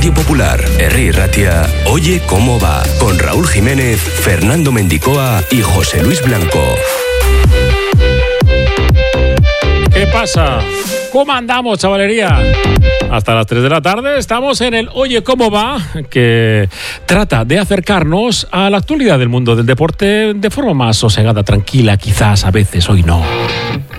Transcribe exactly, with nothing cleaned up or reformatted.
Radio Popular, Herri Ratia, Oye Cómo Va, con Raúl Jiménez, Fernando Mendicoa y José Luis Blanco. ¿Qué pasa? ¿Cómo andamos, chavalería? Hasta las tres de la tarde estamos en el Oye Cómo Va, que trata de acercarnos a la actualidad del mundo del deporte de forma más sosegada, tranquila, quizás a veces, hoy no.